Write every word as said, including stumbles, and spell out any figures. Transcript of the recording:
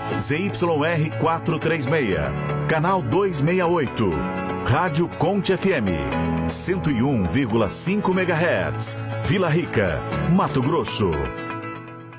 Z Y R quatrocentos e trinta e seis, canal duzentos e sessenta e oito. Rádio Conte F M, cento e um vírgula cinco megahertz. Vila Rica, Mato Grosso.